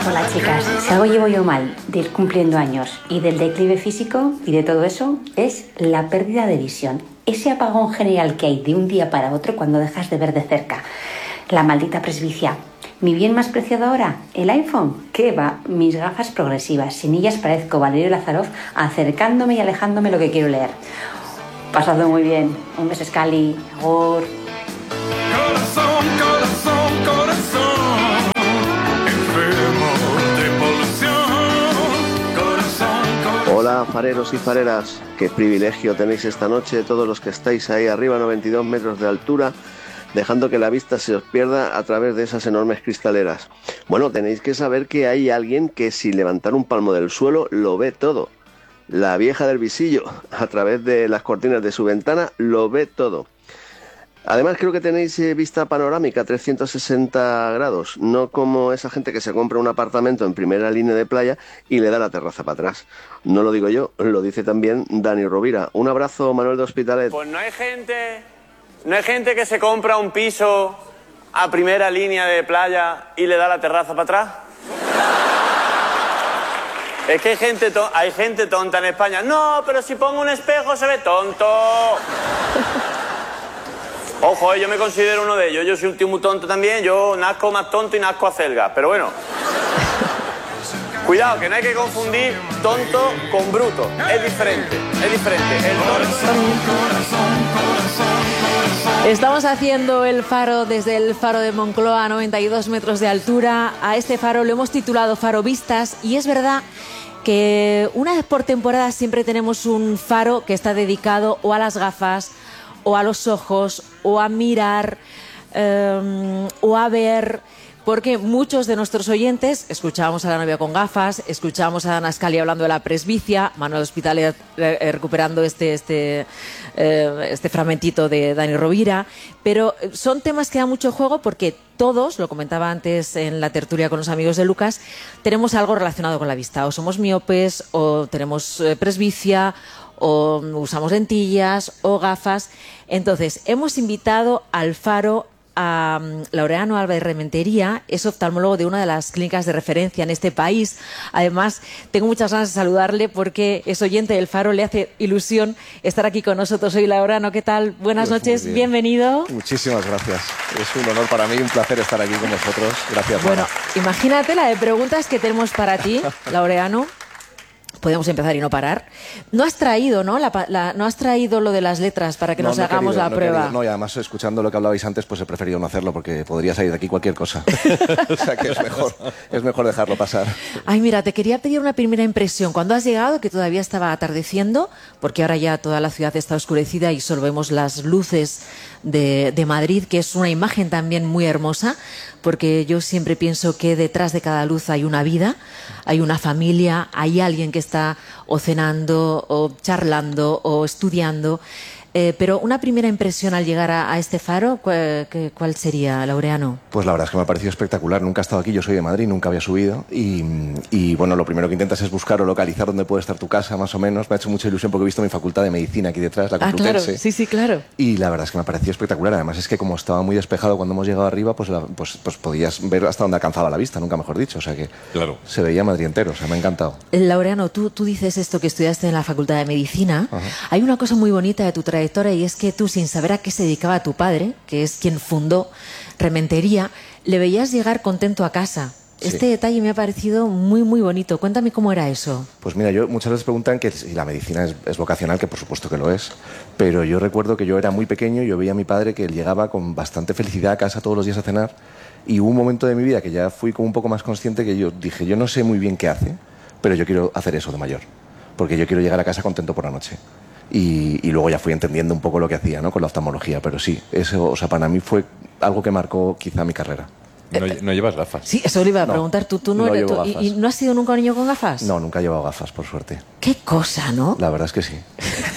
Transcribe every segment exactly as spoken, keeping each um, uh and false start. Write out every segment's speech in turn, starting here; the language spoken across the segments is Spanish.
Hola chicas, si algo llevo yo mal de ir cumpliendo años y del declive físico y de todo eso, es la pérdida de visión. Ese apagón general que hay de un día para otro cuando dejas de ver de cerca. La maldita presbicia. ¿Mi bien más preciado ahora? ¿El iPhone? ¿Qué va? Mis gafas progresivas. Sin ellas parezco Valerio Lázarov acercándome y alejándome lo que quiero leer. Pasadlo muy bien. Un beso, Scali. Agur. Corazón, corazón, corazón, enfermo de polución. Corazón, corazón. Hola, fareros y fareras. Qué privilegio tenéis esta noche todos los que estáis ahí arriba a noventa y dos metros de altura, dejando que la vista se os pierda a través de esas enormes cristaleras. Bueno, tenéis que saber que hay alguien que sin levantar un palmo del suelo lo ve todo. La vieja del visillo, a través de las cortinas de su ventana, lo ve todo. Además creo que tenéis eh, vista panorámica trescientos sesenta grados, no como esa gente que se compra un apartamento en primera línea de playa y le da la terraza para atrás. No lo digo yo, lo dice también Dani Rovira. Un abrazo, Manuel de Hospitalet. Pues no hay gente, no hay gente que se compra un piso a primera línea de playa y le da la terraza para atrás. Es que hay gente, to- hay gente tonta en España. No, pero si pongo un espejo se ve tonto. Ojo, eh, yo me considero uno de ellos. Yo soy un tío muy tonto también. Yo nazco más tonto y nazco a celga. Pero bueno. Cuidado, que no hay que confundir tonto con bruto. Es diferente, es diferente. El tonto... Estamos haciendo el faro desde el faro de Moncloa a noventa y dos metros de altura. A este faro lo hemos titulado Faro Vistas y es verdad que una vez por temporada siempre tenemos un faro que está dedicado o a las gafas o a los ojos o a mirar eh, o a ver... Porque muchos de nuestros oyentes, escuchábamos a la novia con gafas, escuchábamos a Ana Scali hablando de la presbicia, Manuel Hospitalet eh, recuperando este, este, eh, este fragmentito de Dani Rovira, pero son temas que dan mucho juego porque todos, lo comentaba antes en la tertulia con los amigos de Lucas, tenemos algo relacionado con la vista. O somos miopes, o tenemos eh, presbicia, o usamos lentillas, o gafas. Entonces, hemos invitado al faro a Laureano Álvarez Rementería, es oftalmólogo de una de las clínicas de referencia en este país. Además, tengo muchas ganas de saludarle porque es oyente del Faro, le hace ilusión estar aquí con nosotros hoy. Laureano, ¿qué tal? Buenas pues noches, bien. Bienvenido. Muchísimas gracias. Es un honor para mí, un placer estar aquí con vosotros. Gracias, Bueno, Mara. Imagínate la de preguntas que tenemos para ti, Laureano. Podemos empezar y no parar. No has traído, ¿no? La, la, no has traído lo de las letras para que no, nos no hagamos querido, la no prueba. Querido. No, y además escuchando lo que hablabais antes, pues he preferido no hacerlo porque podría salir de aquí cualquier cosa. O sea que es mejor, es mejor dejarlo pasar. Ay, mira, te quería pedir una primera impresión. Cuando has llegado, que todavía estaba atardeciendo, porque ahora ya toda la ciudad está oscurecida y solo vemos las luces de, de Madrid, que es una imagen también muy hermosa, porque yo siempre pienso que detrás de cada luz hay una vida, hay una familia, hay alguien que está o cenando, o charlando, o estudiando. Eh, pero una primera impresión al llegar a, a este faro, ¿cuál, ¿cuál sería, Laureano? Pues la verdad es que me ha parecido espectacular. Nunca he estado aquí, yo soy de Madrid, nunca había subido. Y, y bueno, lo primero que intentas es buscar o localizar dónde puede estar tu casa, más o menos. Me ha hecho mucha ilusión porque he visto mi facultad de medicina aquí detrás, la Complutense. Ah, claro, sí, sí, claro. Y la verdad es que me ha parecido espectacular. Además es que como estaba muy despejado cuando hemos llegado arriba, pues, la, pues, pues podías ver hasta dónde alcanzaba la vista, nunca mejor dicho. O sea que claro. Se veía Madrid entero, o sea, me ha encantado. Laureano, tú, tú dices esto que estudiaste en la Facultad de Medicina. Ajá. Hay una cosa muy bonita de tu trayectoria y es que tú, sin saber a qué se dedicaba tu padre, que es quien fundó Rementería, le veías llegar contento a casa. Sí. Este detalle me ha parecido muy, muy bonito. Cuéntame cómo era eso. Pues mira, yo muchas veces preguntan que si la medicina es, es vocacional, que por supuesto que lo es, pero yo recuerdo que yo era muy pequeño y yo veía a mi padre que él llegaba con bastante felicidad a casa todos los días a cenar y hubo un momento de mi vida que ya fui como un poco más consciente que yo dije, yo no sé muy bien qué hace, pero yo quiero hacer eso de mayor, porque yo quiero llegar a casa contento por la noche. Y, y luego ya fui entendiendo un poco lo que hacía, ¿no? Con la oftalmología, pero sí, eso, o sea, para mí fue algo que marcó quizá mi carrera. No, no llevas gafas. Sí, eso le iba a preguntar. No, ¿Tú, tú no, no eres, llevo tú, gafas. ¿Y, ¿Y no has sido nunca un niño con gafas? No, nunca he llevado gafas, por suerte. Qué cosa, ¿no? La verdad es que sí.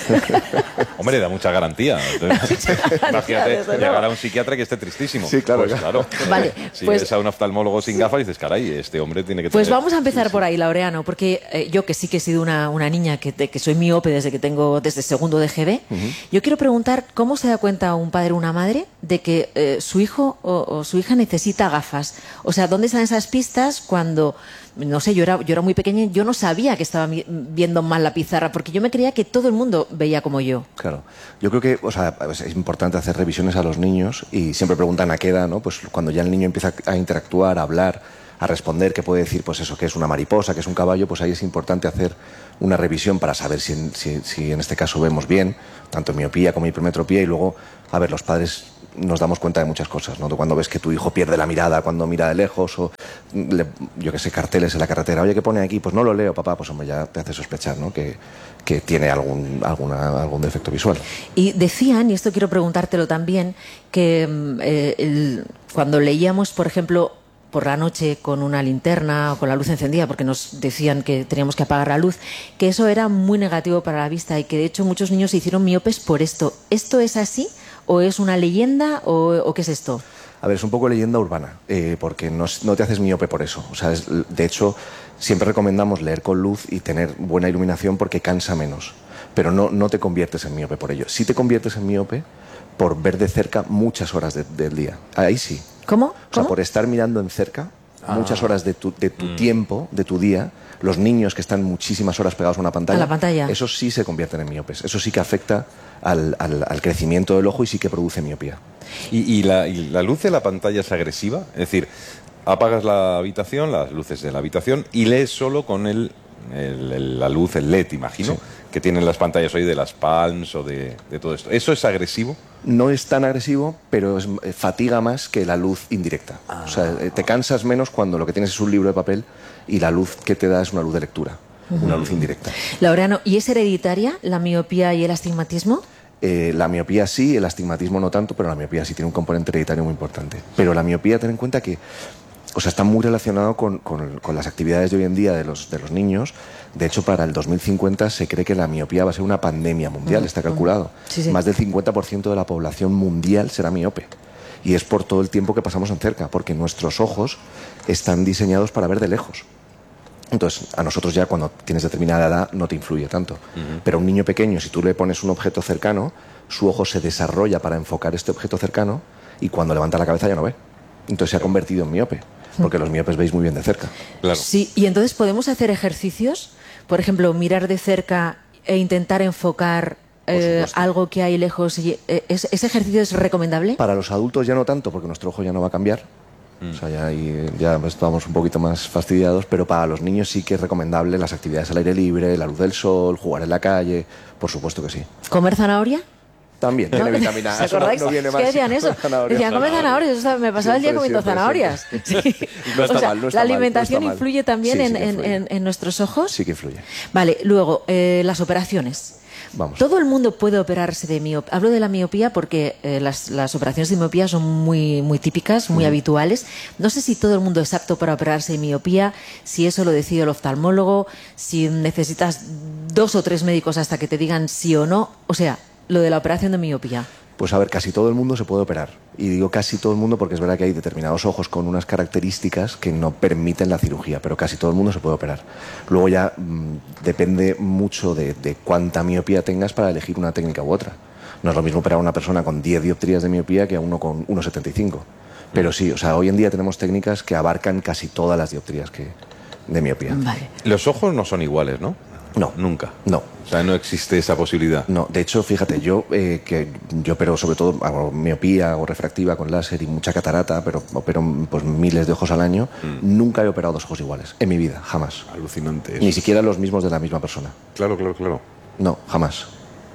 Hombre, da mucha garantía. Entonces, imagínate desde llegar luego. a un psiquiatra que esté tristísimo. Sí, claro, Pues, claro. Vale, Si pues- ves a un oftalmólogo sin gafas, dices, caray, este hombre tiene que Pues tener... vamos a empezar por ahí, Laureano, porque eh, yo que sí que he sido una, una niña que, que soy miope desde que tengo, desde segundo de G B, yo quiero preguntar cómo se da cuenta un padre o una madre de que eh, su hijo o, o su hija necesita gafas. O sea, ¿dónde están esas pistas cuando, no sé, yo era, yo era muy pequeña y yo no sabía que estaba mi- viendo mal la pizarra, porque yo me creía que todo el mundo veía como yo. Claro. Yo creo que, o sea, es importante hacer revisiones a los niños y siempre preguntan a qué edad, ¿no? Pues cuando ya el niño empieza a interactuar, a hablar, a responder, que puede decir, pues eso, que es una mariposa, que es un caballo, pues ahí es importante hacer una revisión para saber si, en- si, si en este caso vemos bien, tanto miopía como hipermetropía, y luego, a ver, los padres nos damos cuenta de muchas cosas, ¿no? Cuando ves que tu hijo pierde la mirada cuando mira de lejos, o le- yo que sé, carteles en la carretera, oye, ¿qué pone aquí? Pues no lo leo, papá, pues hombre, ya te hace sospechar, ¿no? Que, que tiene algún, alguna, algún defecto visual. Y decían, y esto quiero preguntártelo también, que mm, eh, el- cuando leíamos, por ejemplo, por la noche con una linterna o con la luz encendida, porque nos decían que teníamos que apagar la luz, que eso era muy negativo para la vista y que de hecho muchos niños se hicieron miopes por esto. ¿Esto es así? ¿O es una leyenda? ¿O, o qué es esto? A ver, es un poco leyenda urbana, eh, porque no, es- no te haces miope por eso. O sea, es- de hecho, siempre recomendamos leer con luz y tener buena iluminación porque cansa menos. Pero no, no te conviertes en miope por ello. Sí te conviertes en miope por ver de cerca muchas horas de- del día. Ahí sí. ¿Cómo? O sea, ¿Cómo? por estar mirando en cerca muchas horas de tu, de tu tiempo, de tu día, los niños que están muchísimas horas pegados a una pantalla, A la pantalla. esos sí se convierten en miopes. Eso sí que afecta al, al- al crecimiento del ojo y sí que produce miopía. ¿Y, y la, y la luz de la pantalla es agresiva? Es decir, apagas la habitación, las luces de la habitación, y lees solo con el, el- el- la luz, el L E D, imagino, Sí. que tienen las pantallas hoy de las Palms o de, de todo esto. ¿Eso es agresivo? No es tan agresivo, pero es- eh, fatiga más que la luz indirecta. O sea, eh, te cansas menos cuando lo que tienes es un libro de papel y la luz que te da es una luz de lectura, una luz indirecta. Laureano, ¿y es hereditaria la miopía y el astigmatismo? Eh, la miopía sí, el astigmatismo no tanto, pero la miopía sí tiene un componente hereditario muy importante. Pero la miopía, ten en cuenta que, o sea, está muy relacionado con, con- con las actividades de hoy en día de los, de los niños. De hecho, para el dos mil cincuenta se cree que la miopía va a ser una pandemia mundial, está calculado. Sí, sí. Más del cincuenta por ciento de la población mundial será miope. Y es por todo el tiempo que pasamos en cerca, porque nuestros ojos están diseñados para ver de lejos. Entonces, a nosotros ya cuando tienes determinada edad no te influye tanto. Pero a un niño pequeño, si tú le pones un objeto cercano, su ojo se desarrolla para enfocar este objeto cercano y cuando levanta la cabeza ya no ve. Entonces se ha convertido en miope, porque los miopes veis muy bien de cerca. Claro. Sí, y entonces podemos hacer ejercicios, por ejemplo, mirar de cerca e intentar enfocar eh, supuesto. algo que hay lejos. Y, eh, ¿es- ¿Ese ejercicio es recomendable? Para los adultos ya no tanto, porque nuestro ojo ya no va a cambiar. O sea, ya, ahí ya estamos un poquito más fastidiados, pero para los niños sí que es recomendable las actividades al aire libre, la luz del sol, jugar en la calle, por supuesto que sí. ¿Comer zanahoria? También tiene vitamina A. ¿Os eso no- acordáis? no viene Es mal que si decían comes eso. zanahoria. Decían, come zanahorias. O sea, me pasaba el día Siempre, comiendo siempre, zanahorias. Sí. No está O sea, mal, no está la mal, no alimentación está mal. influye también Sí, sí en, que en- influye. en- en nuestros ojos. Sí que influye. Vale, luego, eh, las operaciones. Vamos. Todo el mundo puede operarse de miopía. Hablo de la miopía porque eh, las, las operaciones de miopía son muy, muy típicas, muy habituales. No sé si todo el mundo es apto para operarse de miopía, si eso lo decide el oftalmólogo, si necesitas dos o tres médicos hasta que te digan sí o no. O sea, lo de la operación de miopía. Pues a ver, casi todo el mundo se puede operar. Y digo casi todo el mundo porque es verdad que hay determinados ojos con unas características que no permiten la cirugía, pero casi todo el mundo se puede operar. Luego ya mmm, depende mucho de, de cuánta miopía tengas para elegir una técnica u otra. No es lo mismo operar a una persona con diez dioptrías de miopía que a uno con uno coma setenta y cinco. Pero sí, o sea, hoy en día tenemos técnicas que abarcan casi todas las dioptrías que, de miopía. Vale. Los ojos no son iguales, ¿no? No. Nunca. No. O sea, no existe esa posibilidad. No, de hecho, fíjate, yo eh, que yo opero sobre todo hago miopía, hago refractiva con láser y mucha catarata, pero opero pues miles de ojos al año. Nunca he operado dos ojos iguales en mi vida, jamás. Alucinante eso. Ni siquiera los mismos de la misma persona. Claro, claro, claro. No, jamás.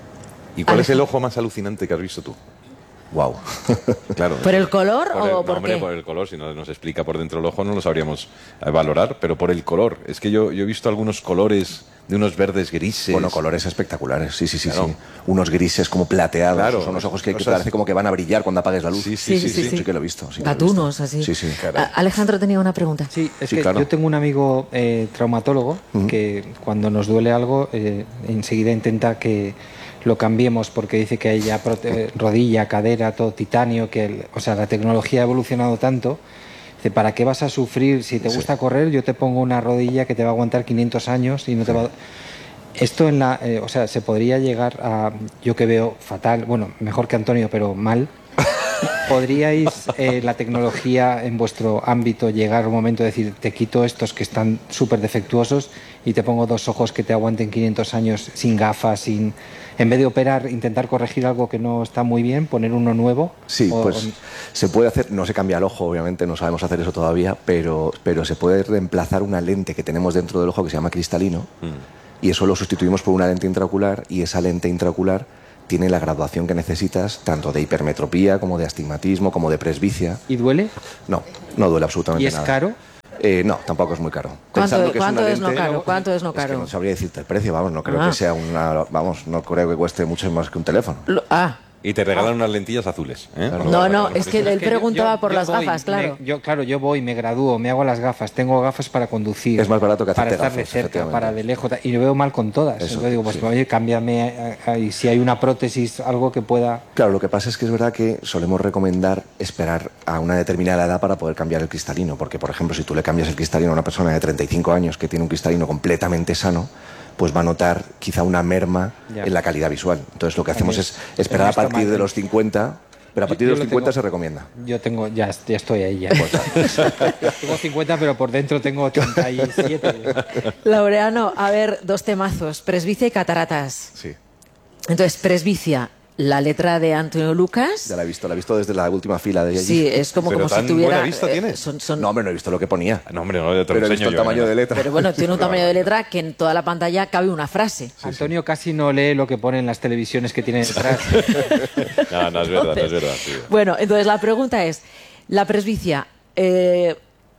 ¿Y cuál es el ojo más alucinante que has visto tú? Wow. Claro. ¿Por el color Por o el- no, por hombre, qué? por el color. Si no nos explica por dentro el ojo no lo sabríamos eh, valorar, pero por el color. Es que yo, yo he visto algunos colores de unos verdes grises. Bueno, colores espectaculares, sí, sí, sí, Claro. sí. Unos grises como plateados. Claro. Son unos ojos que, que O sea, parece como que van a brillar cuando apagues la luz. Sí, sí, sí, sí, sí. Sí que lo he visto. Sí que lo he visto. Gatunos, así. Sí, sí. A- Alejandro tenía una pregunta. Sí, es Sí, que claro. yo tengo un amigo eh, traumatólogo que cuando nos duele algo eh, enseguida intenta que lo cambiemos porque dice que hay ya prote- rodilla, cadera, todo titanio, que el- o sea, la tecnología ha evolucionado tanto. Dice, ¿para qué vas a sufrir? Si te Sí. gusta correr, yo te pongo una rodilla que te va a aguantar quinientos años y no te va a... Esto en la, eh, o sea, se podría llegar a, yo que veo fatal, bueno, mejor que Antonio, pero mal. ¿Podríais, eh, la tecnología en vuestro ámbito, llegar a un momento de decir, te quito estos que están súper defectuosos y te pongo dos ojos que te aguanten quinientos años sin gafas, sin... En vez de operar, intentar corregir algo que no está muy bien, poner uno nuevo? Sí, O- pues se puede hacer, no se cambia el ojo, obviamente, no sabemos hacer eso todavía, pero, pero se puede reemplazar una lente que tenemos dentro del ojo que se llama cristalino, y eso lo sustituimos por una lente intraocular, y esa lente intraocular tiene la graduación que necesitas, tanto de hipermetropía como de astigmatismo, como de presbicia. ¿Y duele? No, no duele absolutamente ¿Y es nada. caro? Eh, no, tampoco es muy caro. ¿Cuánto- Pensando que cuánto una es no lente- caro? ¿Cuánto es no Es que caro? no sabría decirte el precio, vamos, no creo Ah. que sea una... Vamos, no creo que cueste mucho más que un teléfono. Lo- ah, Y te regalan unas lentillas azules. ¿eh? Claro. no, no, es que él Es que yo- preguntaba yo- por yo las voy, gafas, claro. me- yo, claro, yo voy, me gradúo, me hago las gafas, tengo gafas para conducir. Es más barato que para hacerte estar de gafas, cerca, efectivamente. para de lejos. Y lo veo mal con todas. Eso, Entonces digo, pues sí. oye, cámbiame a- a- y si hay una prótesis, algo que pueda... Claro, lo que pasa es que es verdad que solemos recomendar esperar a una determinada edad para poder cambiar el cristalino, porque, por ejemplo, si tú le cambias el cristalino a una persona de treinta y cinco años que tiene un cristalino completamente sano, pues va a notar quizá una merma Ya. en la calidad visual. Entonces lo que A hacemos mí- es esperar a mí a está partir mal, de ¿eh? los cincuenta, pero a partir Yo de los lo cincuenta tengo- se recomienda. Yo tengo, ya, ya estoy ahí ya. tengo cincuenta, pero por dentro tengo ochenta y siete. Laureano, a ver, dos temazos, presbicia y cataratas. Sí, Entonces, presbicia, la letra de Antonio Lucas. ya la he visto, la he visto desde la última fila de allí. Sí, es como, Pero como si tan tuviera... buena vista eh, tienes. son- son- No, hombre, no he visto lo que ponía, No, hombre, no, yo te lo pero he enseño visto el yo, tamaño ¿eh? de letra. Pero bueno, tiene un tamaño de letra que en toda la pantalla cabe una frase. Antonio casi no lee lo que pone en las televisiones que tiene detrás. No, no es verdad, no es verdad. Sí. Bueno, entonces la pregunta es, la presbicia, eh,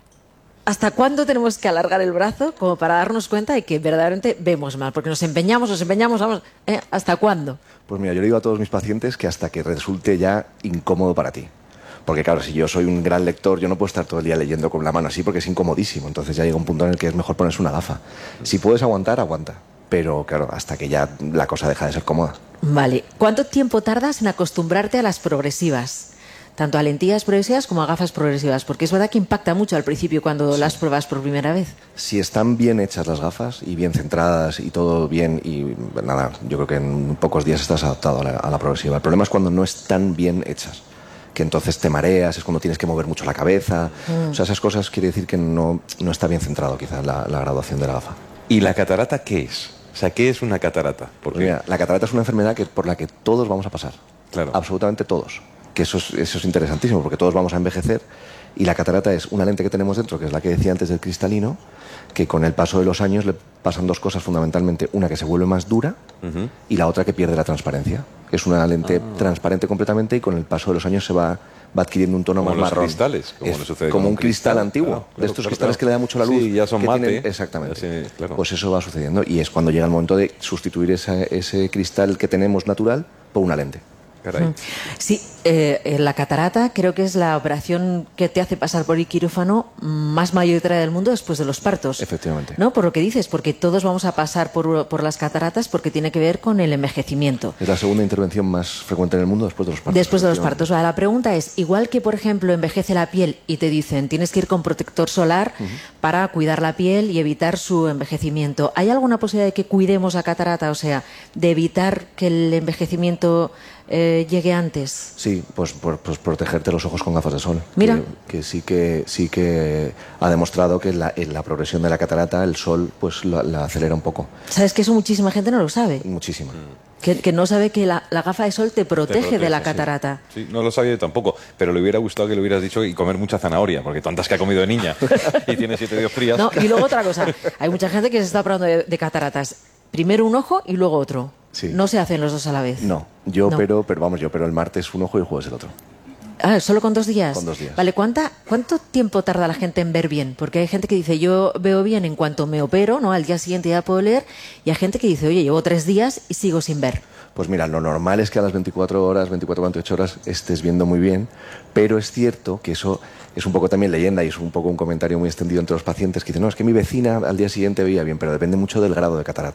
¿hasta cuándo tenemos que alargar el brazo como para darnos cuenta de que verdaderamente vemos mal? Porque nos empeñamos, nos empeñamos, vamos, ¿eh? ¿Hasta cuándo? Pues mira, yo le digo a todos mis pacientes que hasta que resulte ya incómodo para ti. Porque claro, si yo soy un gran lector, yo no puedo estar todo el día leyendo con la mano así porque es incomodísimo. Entonces ya llega un punto en el que es mejor ponerse una gafa. Si puedes aguantar, aguanta. Pero claro, hasta que ya la cosa deja de ser cómoda. Vale, ¿cuánto tiempo tardas en acostumbrarte a las progresivas? Tanto a lentillas progresivas como a gafas progresivas, porque es verdad que impacta mucho al principio cuando las pruebas por primera vez. Si están bien hechas las gafas y bien centradas y todo bien, y nada, yo creo que en pocos días estás adaptado a la, a la progresiva. El problema es cuando no están bien hechas, que entonces te mareas, es cuando tienes que mover mucho la cabeza. O sea, esas cosas quiere decir que no, no está bien centrado quizás la, la graduación de la gafa. ¿Y la catarata qué es? O sea, ¿qué es una catarata? Porque Porque mira, la catarata es una enfermedad que, por la que todos vamos a pasar. Claro. Absolutamente todos. Que eso es, eso es interesantísimo, porque todos vamos a envejecer. Y la catarata es una lente que tenemos dentro, que es la que decía antes del cristalino, que con el paso de los años le pasan dos cosas fundamentalmente. Una que se vuelve más dura y la otra que pierde la transparencia. Es una lente Ah. transparente completamente y con el paso de los años se va, va adquiriendo un tono Como más los marrón. cristales, como Es le sucede como con un un cristal, cristal, antiguo, claro, de claro, estos claro, cristales claro. que le da mucho la luz. Sí, ya son que mate. tienen- exactamente. Sí, claro. Pues eso va sucediendo y es cuando llega el momento de sustituir esa- ese cristal que tenemos natural por una lente. Caray. Sí, eh, eh, la catarata creo que es la operación que te hace pasar por el quirófano más mayoritaria del mundo después de los partos. Efectivamente. ¿No? Por lo que dices, porque todos vamos a pasar por, por las cataratas porque tiene que ver con el envejecimiento. Es la segunda intervención más frecuente en el mundo después de los partos. Después de los efectivamente. partos. Ahora, la pregunta es, igual que, por ejemplo, envejece la piel y te dicen tienes que ir con protector solar para cuidar la piel y evitar su envejecimiento, ¿hay alguna posibilidad de que cuidemos la catarata? O sea, de evitar que el envejecimiento eh, llegue antes. Sí, pues, por- pues protegerte los ojos con gafas de sol. Mira. Que, que sí que sí que ha demostrado que la, en la progresión de la catarata el sol pues la, la acelera un poco. ¿Sabes que eso muchísima gente no lo sabe? Muchísima. Que, que no sabe que la, la gafa de sol te protege, Te protege, de la sí. catarata. Sí, no lo sabía yo tampoco, pero le hubiera gustado que le hubieras dicho y comer mucha zanahoria, porque tantas que ha comido de niña y tiene siete días frías. No, y luego otra cosa, hay mucha gente que se está operando de, de cataratas. Primero un ojo y luego otro. Sí. No se hacen los dos a la vez. No, yo No. pero pero vamos, yo pero el martes un ojo y el jueves el otro. Ah, ¿solo con dos días? Con dos días. Vale, ¿cuánta, ¿cuánto tiempo tarda la gente en ver bien? Porque hay gente que dice, yo veo bien en cuanto me opero, ¿no? Al día siguiente ya puedo leer. Y hay gente que dice, oye, llevo tres días y sigo sin ver. Pues mira, lo normal es que a las veinticuatro horas, veinticuatro, veintiocho horas estés viendo muy bien, pero es cierto que eso es un poco también leyenda y es un poco un comentario muy extendido entre los pacientes que dicen, no, es que mi vecina al día siguiente veía bien, pero depende mucho del grado de catarata.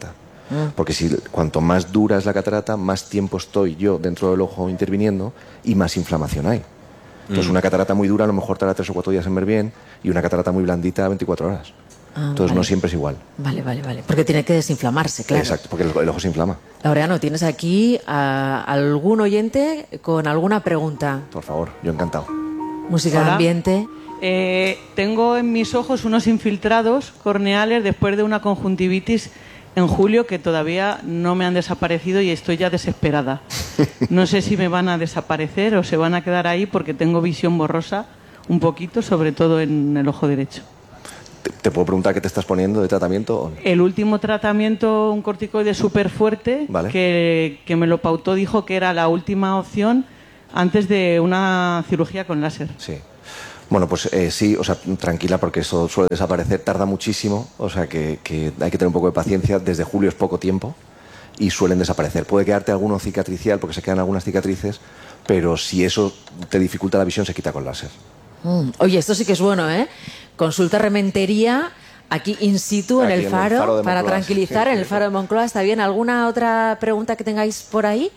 Mm. Porque si cuanto más dura es la catarata, más tiempo estoy yo dentro del ojo interviniendo y más inflamación hay. Entonces, mm. una catarata muy dura a lo mejor tarda tres o cuatro días en ver bien y una catarata muy blandita veinticuatro horas. Ah, Entonces, vale. no siempre es igual. Vale, vale, vale. Porque tiene que desinflamarse, claro. Exacto, porque el, el ojo se inflama. Laureano, ¿tienes aquí a algún oyente con alguna pregunta? Por favor, yo encantado. Música de ambiente. Eh, tengo en mis ojos unos infiltrados corneales después de una conjuntivitis en julio que todavía no me han desaparecido y estoy ya desesperada. No sé si me van a desaparecer o se van a quedar ahí porque tengo visión borrosa un poquito, sobre todo en el ojo derecho. ¿Te, te puedo preguntar qué te estás poniendo de tratamiento? El último tratamiento, un corticoide súper fuerte, vale. que, que me lo pautó, dijo que era la última opción antes de una cirugía con láser. Sí. Bueno, pues eh, sí, o sea, tranquila porque eso suele desaparecer, tarda muchísimo, o sea que, que hay que tener un poco de paciencia, desde julio es poco tiempo y suelen desaparecer. Puede quedarte alguno cicatricial porque se quedan algunas cicatrices, pero si eso te dificulta la visión se quita con láser. Mm. Oye, esto sí que es bueno, ¿eh? Consulta Rementería aquí in situ en, aquí el, en faro, el faro de para Moncloa, tranquilizar sí. en el faro de Moncloa. ¿Está bien? ¿Alguna otra pregunta que tengáis por ahí?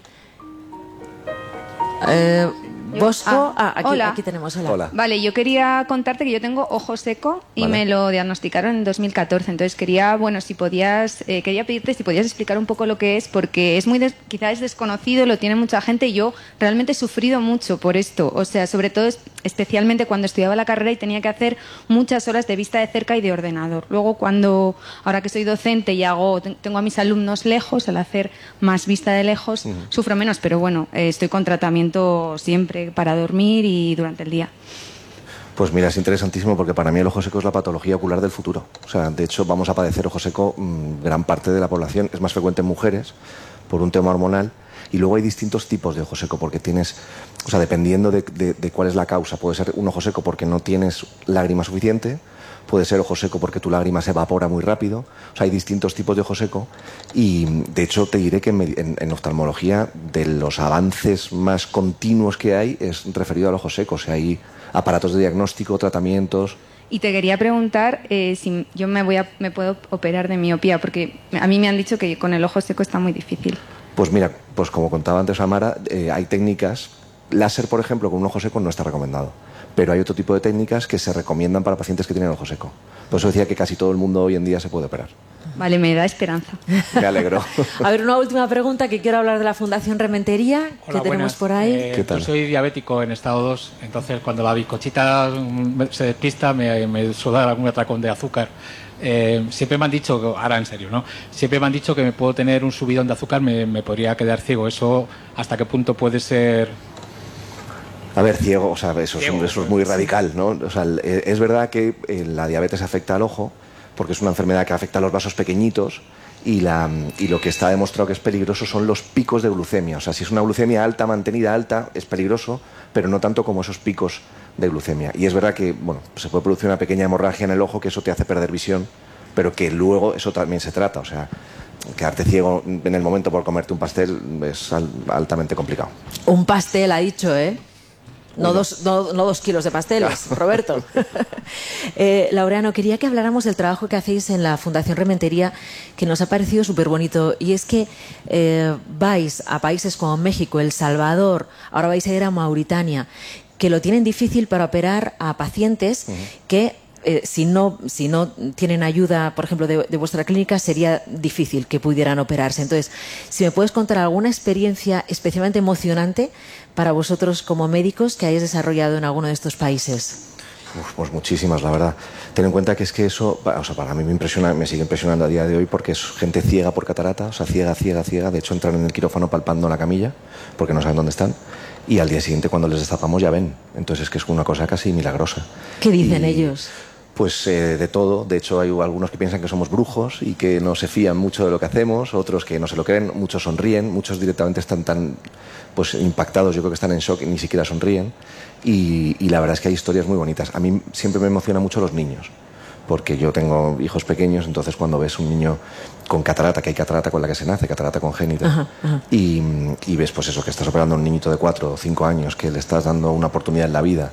Eh... Bosco, ah, aquí, hola. aquí tenemos, hola. Hola. Vale, yo quería contarte que yo tengo ojo seco y Vale. me lo diagnosticaron en dos mil catorce. Entonces quería, bueno, si podías, eh, quería pedirte si podías explicar un poco lo que es, porque es muy, des, quizás es desconocido, lo tiene mucha gente y yo realmente he sufrido mucho por esto. O sea, sobre todo, especialmente cuando estudiaba la carrera y tenía que hacer muchas horas de vista de cerca y de ordenador. Luego, cuando, ahora que soy docente y hago, tengo a mis alumnos lejos, al hacer más vista de lejos, uh-huh. sufro menos, pero bueno, eh, estoy con tratamiento siempre para dormir y durante el día. Pues mira, es interesantísimo porque para mí el ojo seco es la patología ocular del futuro. O sea, de hecho vamos a padecer ojo seco mmm, gran parte de la población. Es más frecuente en mujeres por un tema hormonal y luego hay distintos tipos de ojo seco porque tienes, o sea, dependiendo de, de, de cuál es la causa, puede ser un ojo seco porque no tienes lágrima suficiente, puede ser ojo seco porque tu lágrima se evapora muy rápido. O sea, hay distintos tipos de ojo seco y de hecho te diré que en, en, en oftalmología de los avances más continuos que hay es referido al ojo seco. O sea, hay aparatos de diagnóstico, tratamientos. Y te quería preguntar eh, si yo me, voy a, me puedo operar de miopía, porque a mí me han dicho que con el ojo seco está muy difícil. Pues mira, pues como contaba antes Amara, eh, hay técnicas. Láser, por ejemplo, con un ojo seco no está recomendado. Pero hay otro tipo de técnicas que se recomiendan para pacientes que tienen ojo seco. Por eso decía que casi todo el mundo hoy en día se puede operar. Vale, me da esperanza. Me alegro. A ver, una última pregunta que quiero hablar de la Fundación Rementería, Hola, que tenemos buenas. por ahí. Eh, ¿Qué tal? Yo soy diabético en estado dos, entonces cuando la bizcochita se despista me, me suda algún atracón de azúcar. Eh, siempre me han dicho, ahora en serio, ¿no? Siempre me han dicho que me puedo tener un subidón de azúcar, me, me podría quedar ciego. ¿Eso hasta qué punto puede ser...? A ver, ciego, o sea, eso, Ciego, es, eso es muy radical, ¿no? O sea, es verdad que la diabetes afecta al ojo, porque es una enfermedad que afecta a los vasos pequeñitos y, la, y lo que está demostrado que es peligroso son los picos de glucemia. O sea, si es una glucemia alta, mantenida alta, es peligroso, pero no tanto como esos picos de glucemia. Y es verdad que, bueno, se puede producir una pequeña hemorragia en el ojo, que eso te hace perder visión, pero que luego eso también se trata, o sea... Quedarte ciego en el momento por comerte un pastel es altamente complicado. Un pastel, ha dicho, ¿eh? No dos, no, no dos kilos de pasteles, Roberto. eh, Laureano, quería que habláramos del trabajo que hacéis en la Fundación Rementería, que nos ha parecido súper bonito. Y es que eh, vais a países como México, El Salvador, ahora vais a ir a Mauritania, que lo tienen difícil para operar a pacientes uh-huh. que... Eh, si no si no tienen ayuda, por ejemplo, de, de vuestra clínica, sería difícil que pudieran operarse. Entonces, si me puedes contar alguna experiencia especialmente emocionante para vosotros como médicos que hayáis desarrollado en alguno de estos países. Uf, pues muchísimas, la verdad. Ten en cuenta que es que eso, o sea, para mí me impresiona, me sigue impresionando a día de hoy porque es gente ciega por catarata, o sea, ciega, ciega, ciega. De hecho, entran en el quirófano palpando la camilla porque no saben dónde están. Y al día siguiente, cuando les destapamos, ya ven. Entonces, es que es una cosa casi milagrosa. ¿Qué dicen y, ellos? Pues eh, de todo. De hecho, hay algunos que piensan que somos brujos y que no se fían mucho de lo que hacemos, otros que no se lo creen, muchos sonríen, muchos directamente están tan pues, impactados, yo creo que están en shock y ni siquiera sonríen. Y, y la verdad es que hay historias muy bonitas. A mí siempre me emociona mucho los niños, porque yo tengo hijos pequeños, entonces cuando ves un niño con catarata, que hay catarata con la que se nace, catarata congénita, ajá, ajá. Y, y ves pues eso, que estás operando a un niñito de cuatro o cinco años, que le estás dando una oportunidad en la vida,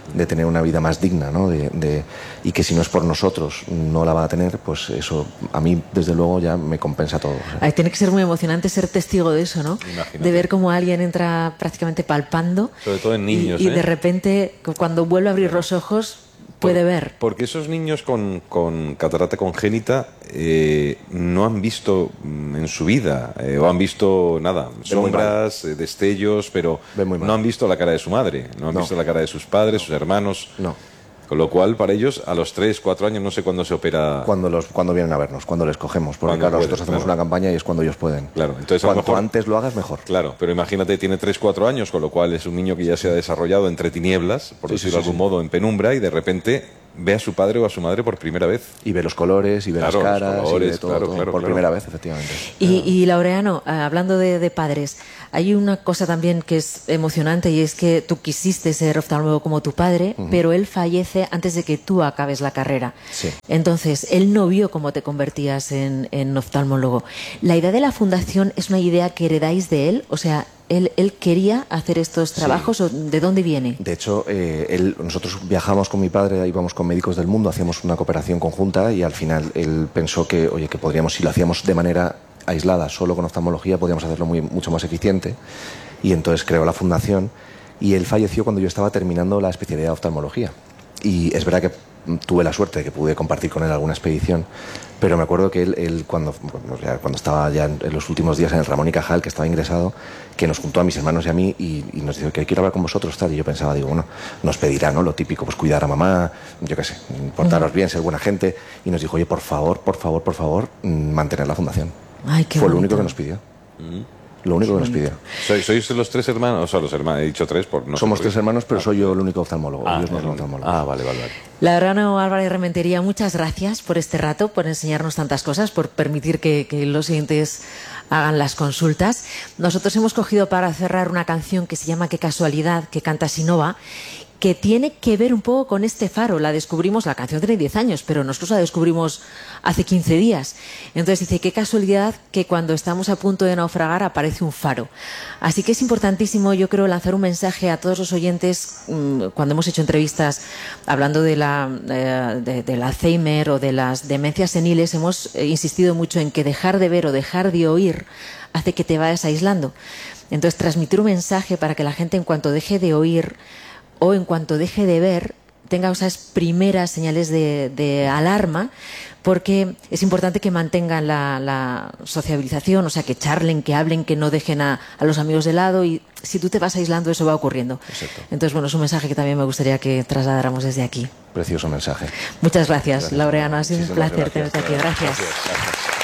de tener una vida más digna, ¿no? De, de, y que si no es por nosotros no la va a tener, pues eso a mí desde luego ya me compensa todo. O sea. Ay, tiene que ser muy emocionante ser testigo de eso, ¿no? Imagínate. De ver cómo alguien entra prácticamente palpando. Sobre todo en niños, Y, y ¿eh? de repente, cuando vuelve a abrir los ojos, puede ver. Porque esos niños con, con catarata congénita eh, no han visto mm, en su vida, eh, o han visto nada, sombras, eh, destellos, pero no han visto la cara de su madre, no han No. visto la cara de sus padres, sus hermanos. No. Con lo cual, para ellos, a los tres, cuatro años, no sé cuándo se opera. Cuando, los, cuando vienen a vernos, cuando les cogemos. Porque Cuando claro, pueden, nosotros hacemos claro. una campaña y es cuando ellos pueden. Claro, entonces a lo Cuanto mejor- antes lo hagas, mejor. Claro, pero imagínate, tiene tres, cuatro años, con lo cual es un niño que ya se ha desarrollado entre tinieblas, por Sí, decirlo sí, de sí, algún sí. modo, en penumbra, y de repente ve a su padre o a su madre por primera vez. Y ve los colores, y ve Claro, las los caras, colores, y ve todo, claro, todo, claro, por claro. primera vez, efectivamente. Y, y Laureano, eh, hablando de, de padres, hay una cosa también que es emocionante y es que tú quisiste ser oftalmólogo como tu padre, Ujú. pero él fallece antes de que tú acabes la carrera. Sí. Entonces, él no vio cómo te convertías en, en oftalmólogo. ¿La idea de la fundación es una idea que heredáis de él? O sea, ¿él, él quería hacer estos trabajos o de dónde viene? De hecho, eh, él, nosotros viajamos con mi padre, íbamos con médicos del mundo, hacíamos una cooperación conjunta y al final él pensó que, oye, que podríamos, si lo hacíamos de manera aislada, solo con oftalmología, podríamos hacerlo muy, mucho más eficiente. Y entonces creó la fundación y él falleció cuando yo estaba terminando la especialidad de oftalmología. Y es verdad que tuve la suerte de que pude compartir con él alguna expedición, pero me acuerdo que él, él cuando, bueno, ya cuando estaba ya en, en los últimos días en el Ramón y Cajal, que estaba ingresado, que nos juntó a mis hermanos y a mí y, y nos dijo que quiero hablar con vosotros, tal. Y yo pensaba, digo, bueno, nos pedirá, ¿no? Lo típico, pues cuidar a mamá, yo qué sé, portaros bien, ser buena gente. Y nos dijo, oye, por favor, por favor, por favor, mm, mantener la fundación. Ay, qué Fue lo bonito. único que nos pidió. Lo único que nos pidió. ¿Sois, sois los tres hermanos? O sea, los hermanos, he dicho tres por no sé Somos por qué. tres hermanos, pero soy yo el único oftalmólogo. Ah, Ellos no el son único. oftalmólogos. Ah, vale, vale, vale. Laureano Álvarez Rementería, muchas gracias por este rato, por enseñarnos tantas cosas, por permitir que, que los siguientes hagan las consultas. Nosotros hemos cogido para cerrar una canción que se llama Qué casualidad, que canta Sinova, que tiene que ver un poco con este faro. La descubrimos, la canción tiene diez años, pero nosotros la descubrimos hace quince días. Entonces dice, qué casualidad que cuando estamos a punto de naufragar aparece un faro. Así que es importantísimo, yo creo, lanzar un mensaje a todos los oyentes mmm, cuando hemos hecho entrevistas hablando de la, eh, de, del Alzheimer o de las demencias seniles. Hemos eh, insistido mucho en que dejar de ver o dejar de oír hace que te vayas aislando. Entonces transmitir un mensaje para que la gente, en cuanto deje de oír o en cuanto deje de ver, tenga esas primeras señales de, de alarma, porque es importante que mantengan la, la sociabilización, o sea, que charlen, que hablen, que no dejen a, a los amigos de lado, y si tú te vas aislando eso va ocurriendo. Exacto. Entonces, bueno, es un mensaje que también me gustaría que trasladáramos desde aquí. Precioso mensaje. Muchas gracias, Gracias. Laureano, ha sido un Muchísimas placer gracias. tenerte aquí. Gracias. Gracias, gracias.